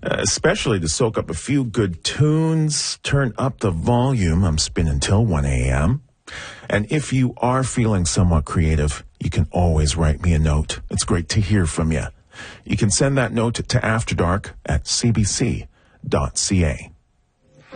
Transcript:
especially to soak up a few good tunes. Turn up the volume. I'm spinning till 1 a.m. And if you are feeling somewhat creative, you can always write me a note. It's great to hear from you. You can send that note to After Dark at cbc.ca.